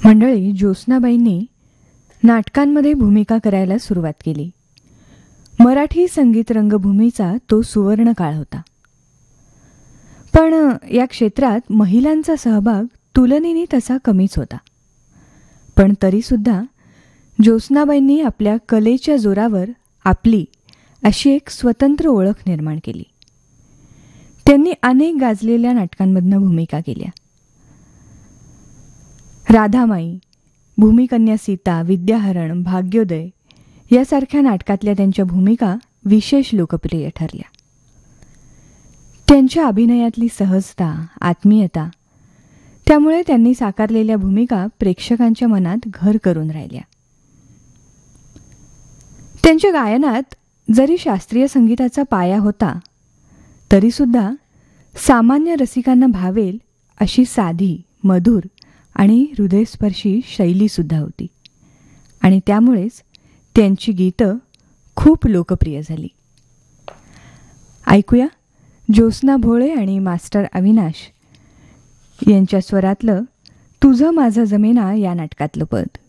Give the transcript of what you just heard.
मंडळी, ज्योत्स्नाबाईंनी नाटकांमध्ये भूमिका करायला सुरुवात केली. मराठी संगीत रंगभूमीचा तो सुवर्ण काळ होता. पण या क्षेत्रात महिलांचा सहभाग तुलनेने तसा कमीच होता. पण तरीसुद्धा ज्योत्स्नाबाईंनी आपल्या कलेच्या जोरावर आपली अशी एक स्वतंत्र ओळख निर्माण केली. त्यांनी अनेक गाजलेल्या नाटकांमधनं भूमिका केल्या. राधामाई, भूमिकन्या सीता, विद्याहरण, भाग्योदय यासारख्या नाटकातल्या त्यांच्या भूमिका विशेष लोकप्रिय ठरल्या. त्यांच्या अभिनयातली सहजता, आत्मीयता त्यामुळे त्यांनी साकारलेल्या भूमिका प्रेक्षकांच्या मनात घर करून राहिल्या. त्यांच्या गायनात जरी शास्त्रीय संगीताचा पाया होता, तरीसुद्धा सामान्य रसिकांना भावेल अशी साधी, मधुर आणि हृदयस्पर्शी शैलीसुद्धा होती. आणि त्यामुळेच त्यांची गीतं खूप लोकप्रिय झाली. ऐकूया ज्योत्स्ना भोळे आणि मास्टर अविनाश यांच्या स्वरातलं तुझं माझं जमेना या नाटकातलं पद.